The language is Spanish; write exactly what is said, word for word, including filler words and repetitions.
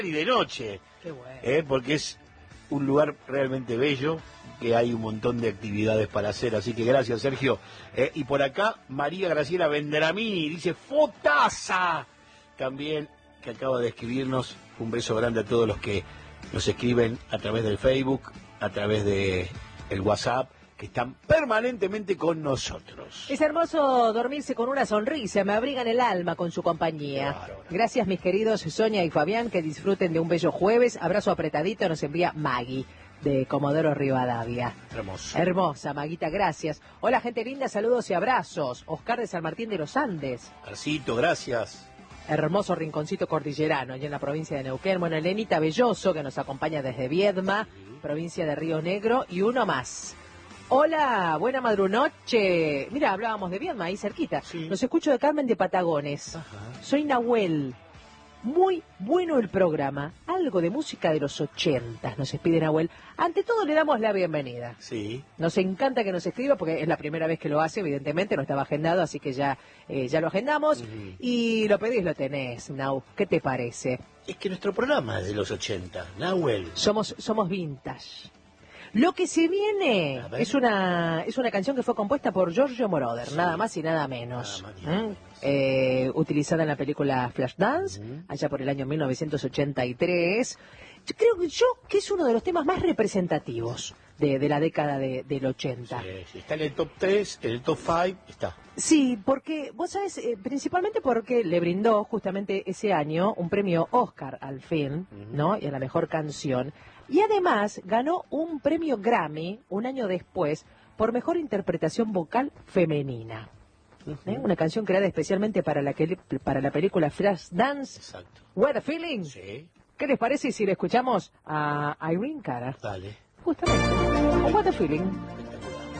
y de noche. Qué bueno. Eh, porque es un lugar realmente bello, que hay un montón de actividades para hacer, así que gracias, Sergio. Eh, y por acá, María Graciela Vendramini dice, ¡Fotaza! También, que acaba de escribirnos, un beso grande a todos los que nos escriben a través del Facebook, a través de el WhatsApp, que están permanentemente con nosotros. Es hermoso dormirse con una sonrisa, me abrigan el alma con su compañía. Claro. Gracias, mis queridos Sonia y Fabián, que disfruten de un bello jueves. Abrazo apretadito, nos envía Maggie, de Comodoro Rivadavia. Hermoso. Hermosa, Maguita, gracias. Hola, gente linda, saludos y abrazos. Oscar de San Martín de los Andes. Arcito, gracias. Hermoso rinconcito cordillerano, allá en la provincia de Neuquén. Bueno, Elenita Belloso, que nos acompaña desde Viedma, provincia de Río Negro, y uno más. Hola, buena madrunoche. Mira, hablábamos de Viedma, ahí cerquita. Sí. Los escucho de Carmen de Patagones. Ajá. Soy Nahuel. Muy bueno el programa. Algo de música de los ochentas, nos pide Nahuel. Ante todo le damos la bienvenida. Sí. Nos encanta que nos escriba porque es la primera vez que lo hace, evidentemente, no estaba agendado, así que ya, eh, ya lo agendamos. Uh-huh. Y lo pedís, lo tenés, Nau. ¿Qué te parece? Es que nuestro programa es de los ochenta, Nahuel. Somos, somos vintage. Lo que se viene es una es una canción que fue compuesta por Giorgio Moroder, sí. Nada más y nada menos. Nada más y nada menos. Eh, utilizada en la película Flashdance, uh-huh. allá por el año mil novecientos ochenta y tres. Yo creo que yo que es uno de los temas más representativos de, de la década de, del ochenta. Sí, sí, está en el top tres, en el top cinco, está. Sí, porque, vos sabés, eh, principalmente porque le brindó justamente ese año un premio Oscar al film, uh-huh. ¿no? Y a la mejor canción. Y además ganó un premio Grammy un año después por mejor interpretación vocal femenina. Uh-huh. ¿Eh? Una canción creada especialmente para la, que, para la película Flashdance. Exacto. What a Feeling. Sí. ¿Qué les parece si le escuchamos a Irene Cara? Dale. Justamente. What a Feeling.